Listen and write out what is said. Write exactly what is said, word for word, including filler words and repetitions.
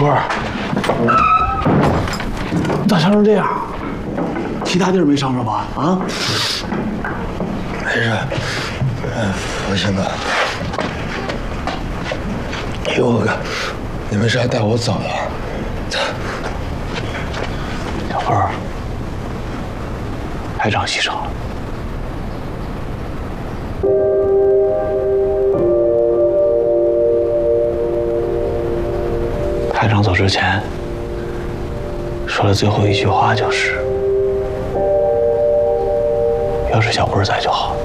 波儿，你咋伤成这样？其他地儿没伤着吧？啊？ 没事，嗯，放心吧。佑哥，你没事还带我走了。 小波儿，排长牺牲了。 排长走之前说的最后一句话就是：“要是小波在就好。”